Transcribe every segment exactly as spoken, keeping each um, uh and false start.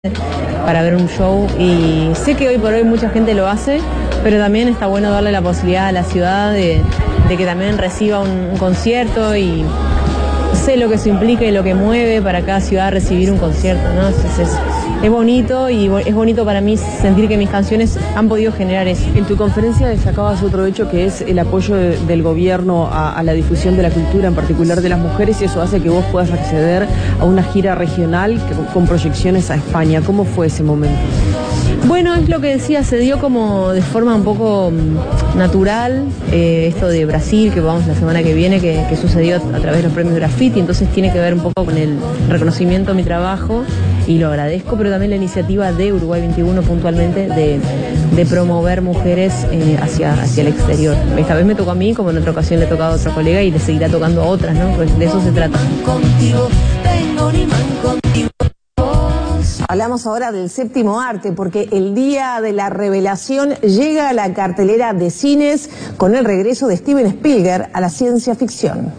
para ver un show, y sé que hoy por hoy mucha gente lo hace, pero también está bueno darle la posibilidad a la ciudad de, de que también reciba un, un concierto, y sé lo que eso implica y lo que mueve para cada ciudad recibir un concierto, ¿no? Entonces es, es bonito, y es bonito para mí sentir que mis canciones han podido generar eso. En tu conferencia destacabas otro hecho, que es el apoyo de, del gobierno a, a la difusión de la cultura, en particular de las mujeres, y eso hace que vos puedas acceder a una gira regional que, con proyecciones a España. ¿Cómo fue ese momento? Bueno, es lo que decía, se dio como de forma un poco um, natural, eh, esto de Brasil, que vamos la semana que viene, que, que sucedió a través de los premios Graffiti, entonces tiene que ver un poco con el reconocimiento a mi trabajo, y lo agradezco, pero también la iniciativa de Uruguay veintiuno puntualmente de, de promover mujeres eh, hacia, hacia el exterior. Esta vez me tocó a mí, como en otra ocasión le ha tocado a otro colega, y le seguirá tocando a otras, ¿no? Pues de eso se trata. Contigo, tengo un imán contigo. Hablamos ahora del séptimo arte, porque el día de la revelación llega a la cartelera de cines con el regreso de Steven Spielberg a la ciencia ficción.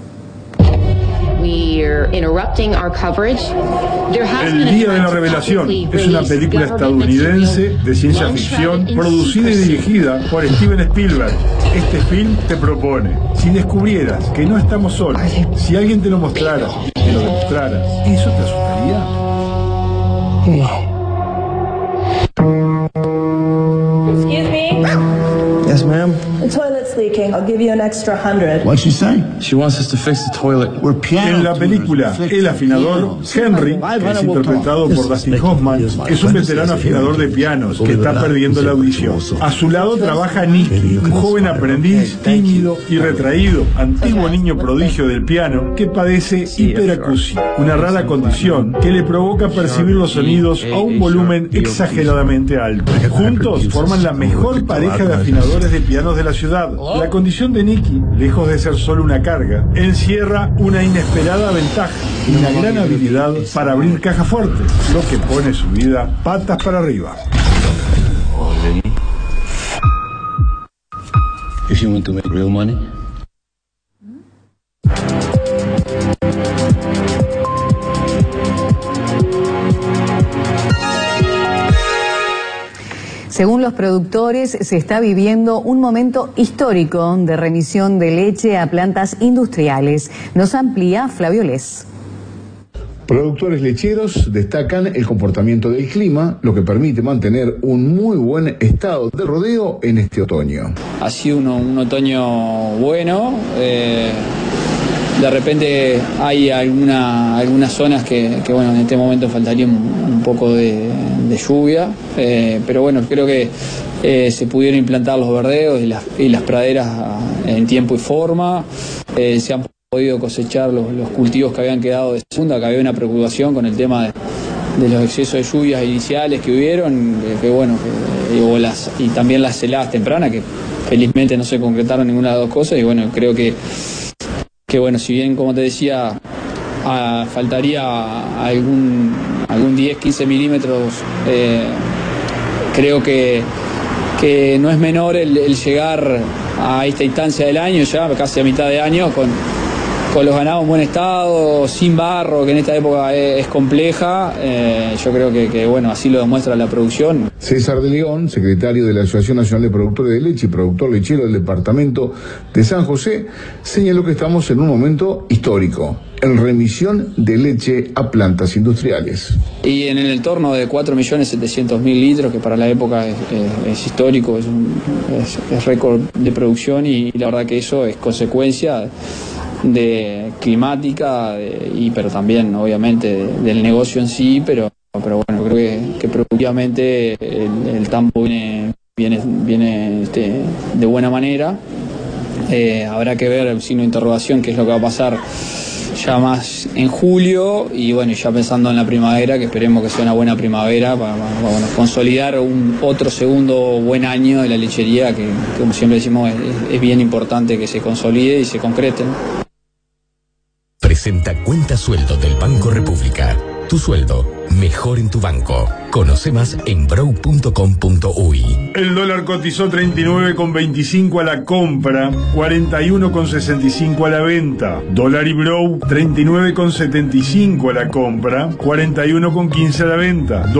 El Día de la Revelación es una película estadounidense de ciencia ficción producida y dirigida por Steven Spielberg. Este film te propone: si descubrieras que no estamos solos, si alguien te lo mostrara, te lo demostrara, ¿eso te asustaría? Excuse me? Yes, ma'am. The toilet's leaking. I'll give you an extra hundred. What'd she say? She wants us to fix the toilet. We're piano En la película, el afinador Henry, que es interpretado por Dustin Hoffman, es un veterano afinador de pianos que está perdiendo la audición. A su lado trabaja Nicky, un joven aprendiz tímido y retraído, antiguo niño prodigio del piano que padece hiperacusia, una rara condición que le provoca percibir los sonidos a un volumen exageradamente alto. Juntos forman la mejor pareja de afinadores de pianos de la ciudad. La condición de Nicky, lejos de ser solo una carga, encierra una inesperada ventaja y una gran habilidad para abrir cajas fuertes, lo que pone su vida patas para arriba. If you want to make real money. Según los productores, se está viviendo un momento histórico de remisión de leche a plantas industriales. Nos amplía Flavio Les. Productores lecheros destacan el comportamiento del clima, lo que permite mantener un muy buen estado de rodeo en este otoño. Ha sido un, un otoño bueno. Eh... De repente hay alguna, algunas zonas que, que, bueno, en este momento faltaría un, un poco de, de lluvia, eh, pero bueno, creo que eh, se pudieron implantar los verdeos y las, y las praderas en tiempo y forma, eh, se han podido cosechar los, los cultivos que habían quedado de segunda, que había una preocupación con el tema de, de los excesos de lluvias iniciales que hubieron, que, que bueno, que, o las, y también las heladas tempranas, que felizmente no se concretaron ninguna de las dos cosas, y bueno, creo que que bueno, si bien, como te decía, a, faltaría algún, algún diez, quince milímetros, eh, creo que, que no es menor el, el llegar a esta instancia del año, ya casi a mitad de año, con, con los ganados en buen estado, sin barro, que en esta época es, es compleja. Eh, yo creo que, que bueno, así lo demuestra la producción. César de León, secretario de la Asociación Nacional de Productores de Leche y productor lechero del departamento de San José, señaló que estamos en un momento histórico, en remisión de leche a plantas industriales. Y en el entorno de cuatro millones setecientos mil litros, que para la época es, es, es histórico, es, un, es, es récord de producción, y, y la verdad que eso es consecuencia de climática, de, y pero también obviamente de, del negocio en sí, pero pero bueno, creo que, que productivamente el, el tambo viene viene, viene este, de buena manera. Eh, habrá que ver el signo de interrogación, qué es lo que va a pasar ya más en julio, y bueno, ya pensando en la primavera, que esperemos que sea una buena primavera para, para bueno, consolidar un otro segundo buen año de la lechería, que, que como siempre decimos es, es bien importante que se consolide y se concrete, ¿no? Presenta Cuenta Sueldo del Banco República. Tu sueldo, mejor en tu banco. Conoce más en brow punto com punto uy. El dólar cotizó treinta y nueve con veinticinco a la compra, cuarenta y uno con sesenta y cinco a la venta. Dólar y Brow, treinta y nueve con setenta y cinco a la compra, cuarenta y uno con quince a la venta.